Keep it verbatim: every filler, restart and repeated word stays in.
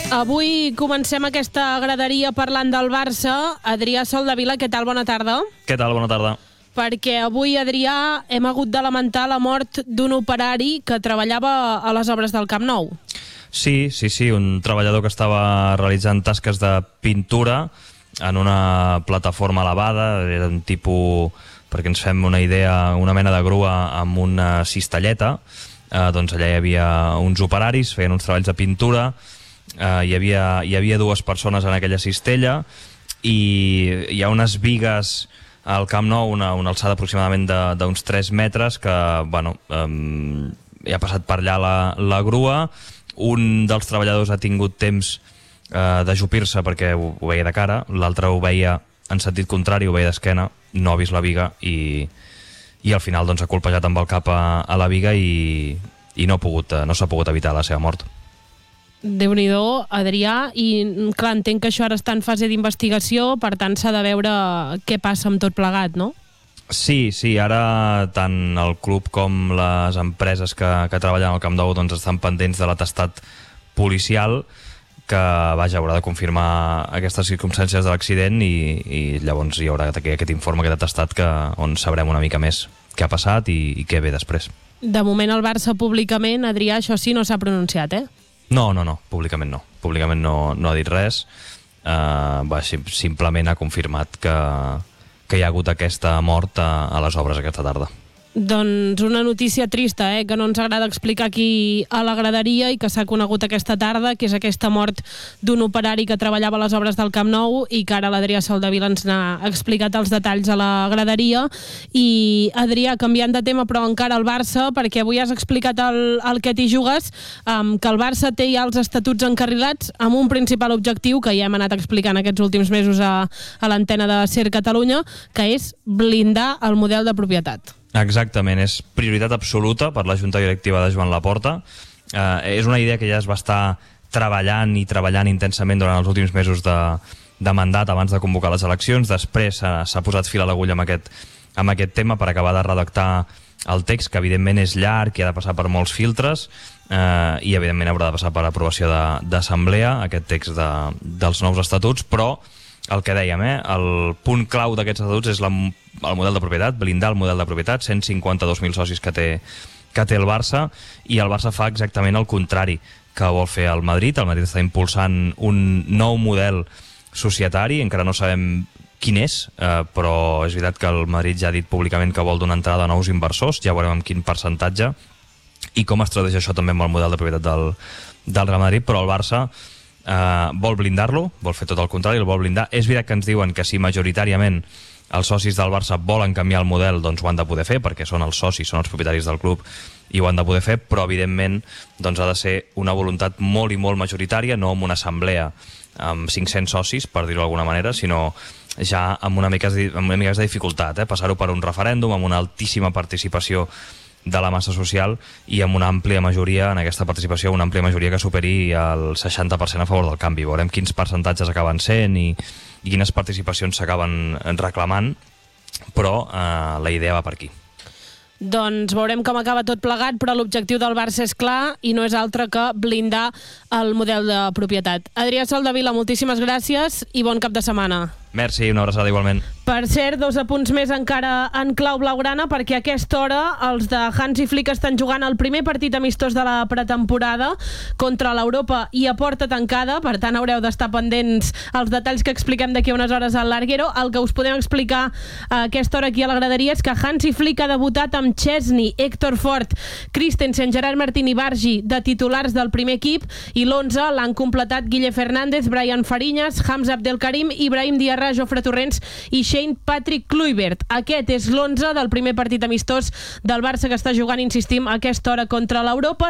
Avui comencem aquesta graderia parlant del Barça. Adrià Soldevila, què tal? Bona tarda. Què tal? Bona tarda. Perquè avui, Adrià, hem hagut de lamentar la mort d'un operari que treballava a les obres del Camp Nou. Sí, sí, sí, un treballador que estava realitzant tasques de pintura en una plataforma elevada, era un tipus, perquè ens fem una idea, una mena de grua amb una cistelleta. Eh, doncs allà hi havia uns operaris, feien uns treballs de pintura, eh, hi, havia, hi havia dues persones en aquella cistella i hi ha unes bigues al Camp Nou, una, una alçada aproximadament d'uns tres metres que, bueno, eh, hi ha passat per allà la, la grua. Un dels treballadors ha tingut temps eh, d'ajupir-se perquè ho, ho veia de cara, l'altre ho veia en sentit contrari, ho veia d'esquena, no ha vist la biga i, i al final doncs, ha colpejat amb el cap a, a la biga i, i no, ha pogut, no s'ha pogut evitar la seva mort. Déu-n'hi-do, Adrià, i clar, entenc que això ara està en fase d'investigació, per tant s'ha de veure què passa amb tot plegat, no? Sí, sí, ara tant el club com les empreses que, que treballen al Camp Nou doncs, estan pendents de l'atestat policial que, vaja, haurà de confirmar aquestes circumstàncies de l'accident i, i llavors hi haurà aquest informe, aquest atestat que, on sabrem una mica més què ha passat i, i què ve després. De moment el Barça públicament, Adrià, això sí, no s'ha pronunciat, eh? No, no, no, públicament no. Públicament no, no ha dit res. Uh, va, sim simplement ha confirmat que, que hi ha hagut aquesta mort a, a les obres aquesta tarda. Doncs una notícia trista, eh, que no ens agrada explicar aquí a la graderia i que s'ha conegut aquesta tarda, que és aquesta mort d'un operari que treballava a les obres del Camp Nou i que ara l'Adrià Soldevila ens n'ha explicat els detalls a la graderia. I, Adrià, canviant de tema, però encara al Barça, perquè avui has explicat el, el que t'hi jugues, um, que el Barça té ja els estatuts encarrilats amb un principal objectiu que ja hem anat explicant aquests últims mesos a, a l'antena de SER Catalunya, que és blindar el model de propietat. Exactament, és prioritat absoluta per la Junta Directiva de Joan Laporta. Eh, és una idea que ja es va estar treballant i treballant intensament durant els últims mesos de, de mandat abans de convocar les eleccions. Després s'ha posat fil a l'agulla amb, aquest, amb aquest tema per acabar de redactar el text, que evidentment és llarg i ha de passar per molts filtres eh, i evidentment haurà de passar per aprovació d'assemblea, aquest text de, dels nous estatuts, però el que dèiem, eh, el punt clau d'aquests estatuts és la, el model de propietat, blindar el model de propietat, cent cinquanta-dos mil socis que té, que té el Barça, i el Barça fa exactament el contrari que vol fer el Madrid. El Madrid està impulsant un nou model societari, encara no sabem quin és, eh, però és veritat que el Madrid ja ha dit públicament que vol donar entrada a nous inversors, ja veurem amb quin percentatge i com es tradueix això també amb el model de propietat del, del Real Madrid, però el Barça Uh, vol blindar-lo, vol fer tot el contrari, el vol blindar. És veritat que ens diuen que si majoritàriament els socis del Barça volen canviar el model, doncs ho han de poder fer, perquè són els socis, són els propietaris del club i ho han de poder fer, però evidentment doncs, ha de ser una voluntat molt i molt majoritària, no amb una assemblea amb cinc-cents socis, per dir-ho d'alguna manera, sinó ja amb una mica, amb una mica de dificultat, eh? Passar-ho per un referèndum amb una altíssima participació de la massa social i amb una àmplia majoria, en aquesta participació, una àmplia majoria que superi el seixanta per cent a favor del canvi. Veurem quins percentatges acaben sent i, i quines participacions s'acaben reclamant, però eh, la idea va per aquí. Doncs veurem com acaba tot plegat, però l'objectiu del Barça és clar i no és altre que blindar el model de propietat. Adrià Soldevila, moltíssimes gràcies i bon cap de setmana. Merci, una abraçada igualment. Per cert, dos apunts més encara en clau blaugrana, perquè a aquesta hora els de Hansi Flick estan jugant el primer partit amistós de la pretemporada contra l'Europa i a porta tancada, per tant haureu d'estar pendents els detalls que expliquem d'aquí a unes hores al Larguero. El que us podem explicar a aquesta hora aquí a la graderia és que Hansi Flick ha debutat amb Chesney, Héctor Fort, Christensen, Gerard Martín i Bargi de titulars del primer equip, i l'onze l'han completat Guille Fernández, Brian Fariñas, Hamza Abdelkarim, Ibrahim Diarra, Jofre Torrents i Shane Patrick Kluivert. Aquest és l'onze del primer partit amistós del Barça que està jugant, insistim, a aquesta hora contra l'Europa.